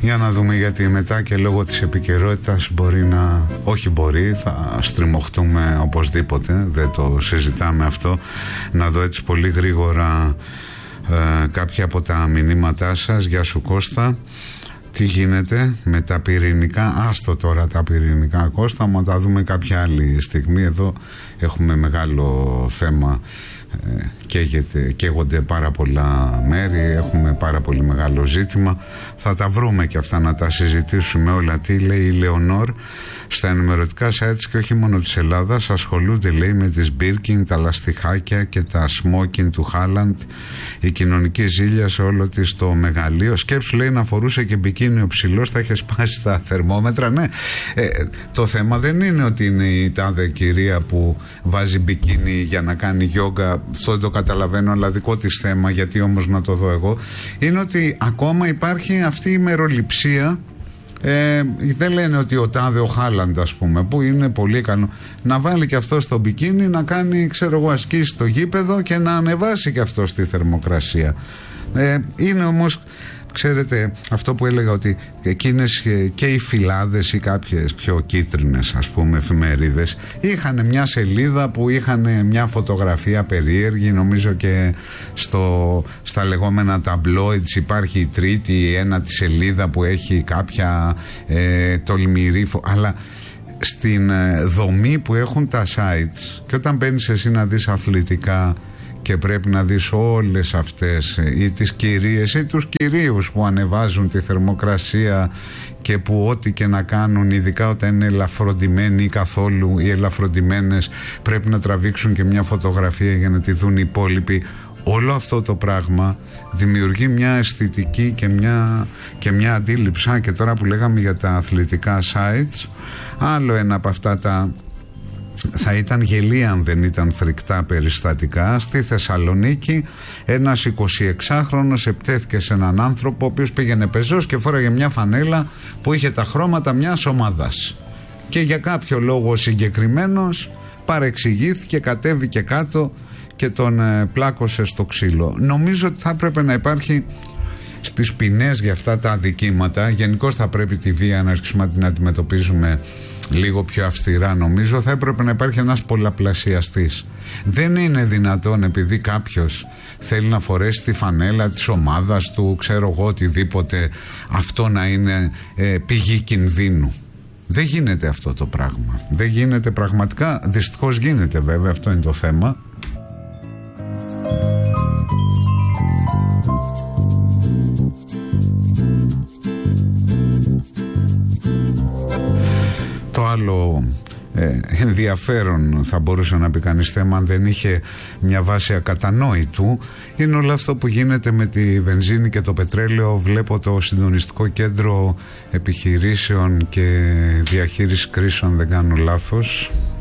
Για να δούμε, γιατί μετά και λόγω της επικαιρότητας θα στριμωχτούμε οπωσδήποτε. Δεν το συζητάμε αυτό. Να δω έτσι πολύ γρήγορα κάποια από τα μηνύματά σας. Γεια σου Κώστα. Τι γίνεται με τα πυρηνικά? Άστο τώρα τα πυρηνικά Κώστα, μα τα δούμε κάποια άλλη στιγμή. Εδώ έχουμε μεγάλο θέμα. Καίγονται πάρα πολλά μέρη, έχουμε πάρα πολύ μεγάλο ζήτημα. Θα τα βρούμε και αυτά να τα συζητήσουμε όλα. Τι λέει η Λεωνόρ? Στα ενημερωτικά sites και όχι μόνο της Ελλάδας ασχολούνται, λέει, με τις Birkin, τα λαστιχάκια και τα smoking του Χάλαντ. Η κοινωνική ζήλια σε όλο της το μεγαλείο. Σκέψου, λέει, να φορούσε και μπικίνι ο ψηλός, θα είχε σπάσει τα θερμόμετρα. Ναι, το θέμα δεν είναι ότι είναι η τάδε κυρία που βάζει μπικίνι για να κάνει γιόγκα. Αυτό δεν το καταλαβαίνω, αλλά δικό της θέμα. Γιατί όμως να το δω εγώ? Είναι ότι ακόμα υπάρχει αυτή η μεροληψία. Δεν λένε ότι ο τάδε ο Χάλαντ, ας πούμε, που είναι πολύ καλό, να βάλει και αυτό στο μπικίνι, να κάνει, ξέρω εγώ, ασκήσει στο γήπεδο και να ανεβάσει και αυτό στη θερμοκρασία. Είναι όμως, ξέρετε, αυτό που έλεγα, ότι εκείνες και οι Φυλάδες ή κάποιες πιο κίτρινες, ας πούμε, εφημερίδες είχαν μια σελίδα που είχαν μια φωτογραφία περίεργη. Νομίζω και στα λεγόμενα tabloids υπάρχει η τρίτη, η ένατη σελίδα που έχει κάποια τολμηρή αλλά στην δομή που έχουν τα sites, και όταν μπαίνεις εσύ να δεις αθλητικά και πρέπει να δεις όλες αυτές, ή τις κυρίες ή τους κυρίους που ανεβάζουν τη θερμοκρασία και που ό,τι και να κάνουν, ειδικά όταν είναι ελαφροντημένοι ή καθόλου ή ελαφροντημένες, πρέπει να τραβήξουν και μια φωτογραφία για να τη δουν οι υπόλοιποι. Όλο αυτό το πράγμα δημιουργεί μια αισθητική και μια αντίληψη. Και τώρα που λέγαμε για τα αθλητικά sites, άλλο ένα από αυτά θα ήταν γελία αν δεν ήταν φρικτά περιστατικά. Στη Θεσσαλονίκη ένας 26χρονος επιτέθηκε σε έναν άνθρωπο ο οποίος πήγαινε πεζός και φόραγε μια φανέλα που είχε τα χρώματα μιας ομάδας, και για κάποιο λόγο συγκεκριμένος παρεξηγήθηκε, κατέβηκε κάτω και τον πλάκωσε στο ξύλο. Νομίζω ότι θα έπρεπε να υπάρχει στις ποινές για αυτά τα αδικήματα, γενικώς θα πρέπει τη βία να αρχίσουμε να την αντιμετωπίζουμε λίγο πιο αυστηρά. Νομίζω θα έπρεπε να υπάρχει ένας πολλαπλασιαστής. Δεν είναι δυνατόν επειδή κάποιος θέλει να φορέσει τη φανέλα της ομάδας του, ξέρω εγώ, οτιδήποτε, αυτό να είναι πηγή κινδύνου. Δεν γίνεται αυτό το πράγμα. Δεν γίνεται πραγματικά. Δυστυχώς γίνεται, βέβαια, αυτό είναι το θέμα. Το άλλο ενδιαφέρον, θα μπορούσε να πει κανείς, θέμα, αν δεν είχε μια βάση ακατανόητου, είναι όλο αυτό που γίνεται με τη βενζίνη και το πετρέλαιο. Βλέπω το Συντονιστικό Κέντρο Επιχειρήσεων και Διαχείρισης Κρίσεων, δεν κάνω λάθος,